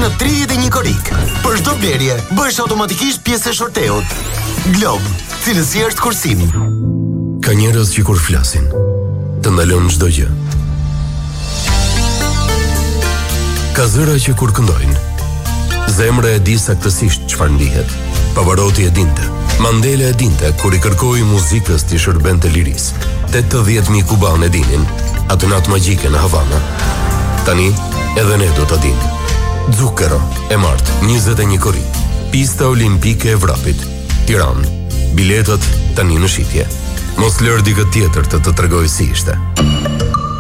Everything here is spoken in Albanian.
në 31 korik. Për çdo blerje, bëhesh automatikisht pjesë e shorteut. Glob, cilësia është kursim. Ka njerëz që kur flasin, të ndalon çdo gjë. Ka zëra që kur këndojnë, zemra e di saktësisht çfarë ndihet. Pavarotti e dinte. Mandela e dinte kur i kërkoi muzikës t'i shërbente lirisë. 80.000 kubanë e dinin atë natë magjike në Havana. Tani edhe ne do ta dimë. Zucchero e martë 21 korrik. Pista olimpike e vrapit, Tiranë. Biletat tani në shitje. Mos lër dikë tjetër të tregoj si ishte.